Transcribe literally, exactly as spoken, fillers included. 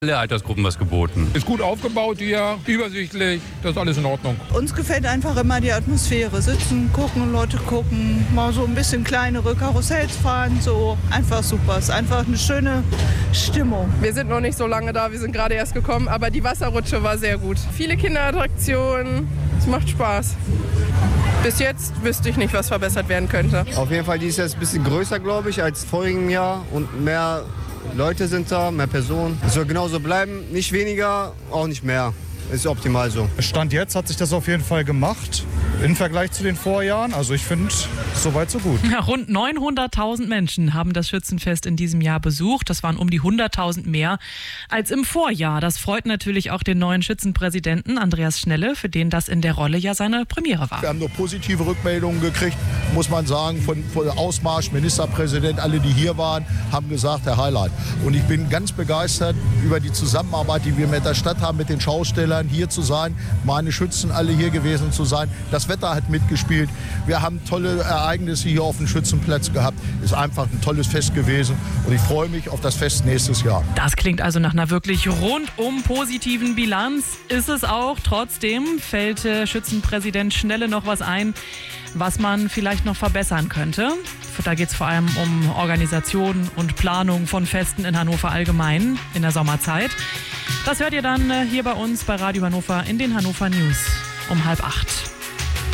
alle Altersgruppen was geboten. Ist gut aufgebaut hier, übersichtlich, das ist alles in Ordnung. Uns gefällt einfach immer die Atmosphäre. Sitzen, gucken, Leute gucken, mal so ein bisschen kleinere Karussells fahren, so einfach super. Es ist einfach eine schöne Stimmung. Wir sind noch nicht so lange da, wir sind gerade erst gekommen, aber die Wasserrutsche war sehr gut. Viele Kinderattraktionen, es macht Spaß. Bis jetzt wüsste ich nicht, was verbessert werden könnte. Auf jeden Fall, die ist jetzt ein bisschen größer, glaube ich, als vorigen Jahr und mehr Leute sind da, mehr Personen. Es soll genauso bleiben, nicht weniger, auch nicht mehr. Ist optimal so. Stand jetzt hat sich das auf jeden Fall gemacht im Vergleich zu den Vorjahren. Also ich finde, soweit so gut. Ja, rund neunhunderttausend Menschen haben das Schützenfest in diesem Jahr besucht. Das waren um die hunderttausend mehr als im Vorjahr. Das freut natürlich auch den neuen Schützenpräsidenten Andreas Schnelle, für den das in der Rolle ja seine Premiere war. Wir haben nur positive Rückmeldungen gekriegt, muss man sagen, von, von Ausmarsch, Ministerpräsident, alle, die hier waren, haben gesagt, Herr Highlight. Und ich bin ganz begeistert über die Zusammenarbeit, die wir mit der Stadt haben, mit den Schaustellern, hier zu sein, meine Schützen alle hier gewesen zu sein. Das Wetter hat mitgespielt. Wir haben tolle Ereignisse hier auf dem Schützenplatz gehabt. Ist einfach ein tolles Fest gewesen und ich freue mich auf das Fest nächstes Jahr. Das klingt also nach einer wirklich rundum positiven Bilanz. Ist es auch. Trotzdem fällt äh, Schützenpräsident Schnelle noch was ein, was man vielleicht noch verbessern könnte. Da geht es vor allem um Organisation und Planung von Festen in Hannover allgemein in der Sommerzeit. Das hört ihr dann hier bei uns bei Radio Hannover in den Hannover News um halb acht.